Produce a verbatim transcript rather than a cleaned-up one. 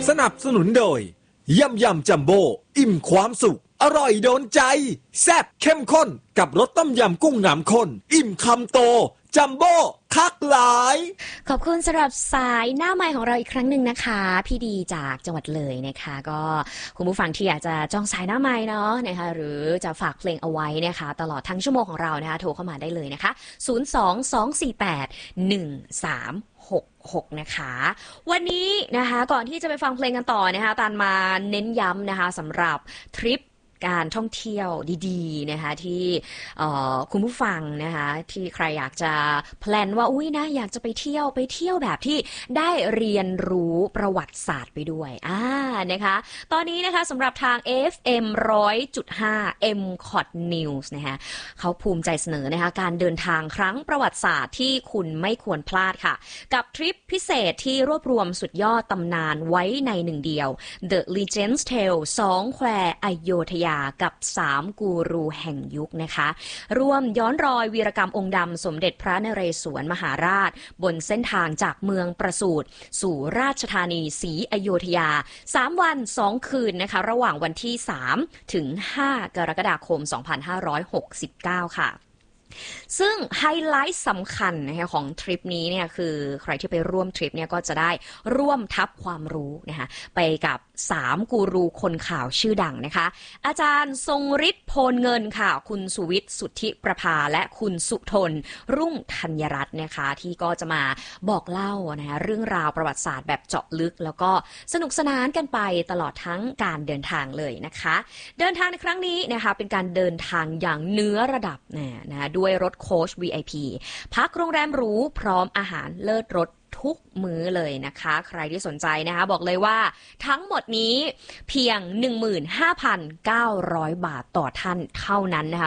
สนับสนุนโดยยำยำจัมโบ้อิ่มความสุขอร่อยโดนใจแซ่บเข้มข้นกับรสต้มยำกุ้งน้ำข้นอิ่มคำโตจัมโบ้คักหลายขอบคุณสำหรับสายหน้าไมค์ของเราอีกครั้งหนึ่งนะคะพี่ดีจากจังหวัดเลยนะคะก็คุณผู้ฟังที่อยากจะจองสายหน้าไมค์เนาะนะคะหรือจะฝากเพลงเอาไว้นะคะตลอดทั้งชั่วโมงของเรานะคะโทรเข้ามาได้เลยนะคะศูนย์ สอง สอง สี่ แปด หนึ่ง สาม หก หกนะคะวันนี้นะคะก่อนที่จะไปฟังเพลงกันต่อนะคะตานมาเน้นย้ำนะคะสำหรับทริปการท่องเที่ยวดีๆนะคะที่คุณผู้ฟังนะคะที่ใครอยากจะแพลนว่าอุ้ยนะอยากจะไปเที่ยวไปเที่ยวแบบที่ได้เรียนรู้ประวัติศาสตร์ไปด้วยอ่านะคะตอนนี้นะคะสำหรับทาง เอ เอฟ เอ็ม หนึ่งร้อยจุดห้า เอ็ม คอท News นะคะเขาภูมิใจเสนอนะคะการเดินทางครั้งประวัติศาสตร์ที่คุณไม่ควรพลาดค่ะกับทริปพิเศษที่รวบรวมสุดยอดตำนานไว้ในหนึ่งเดียว The Legends Tale สองแควอโยธยากับสามกูรูแห่งยุคนะคะร่วมย้อนรอยวีรกรรมองค์ดำสมเด็จพระนเรศวรมหาราชบนเส้นทางจากเมืองประสูติสู่ราชธานีศรีอโยธยาสามวันสองคืนนะคะระหว่างวันที่สามถึงห้ากรกฎาคมสองพันห้าร้อยหกสิบเก้าค่ะซึ่งไฮไลท์สำคัญนะคะของทริปนี้เนี่ยคือใครที่ไปร่วมทริปเนี่ยก็จะได้ร่วมทับความรู้นะคะไปกับสามกูรูคนข่าวชื่อดังนะคะอาจารย์ทรงฤทธิ์โพลเงินค่ะคุณสุวิทย์สุทธิประภาและคุณสุทนรุ่งธัญรัตน์นะคะที่ก็จะมาบอกเล่านะคะเรื่องราวประวัติศาสตร์แบบเจาะลึกแล้วก็สนุกสนานกันไปตลอดทั้งการเดินทางเลยนะคะเดินทางในครั้งนี้นะคะเป็นการเดินทางอย่างเนื้อระดับนะนะด้วยรถโค้ช วี ไอ พี พักโรงแรมหรูพร้อมอาหารเลิศรสทุกมื้อเลยนะคะใครที่สนใจนะคะบอกเลยว่าทั้งหมดนี้เพียง หนึ่งหมื่นห้าพันเก้าร้อย บาทต่อท่านเท่านั้นนะคะ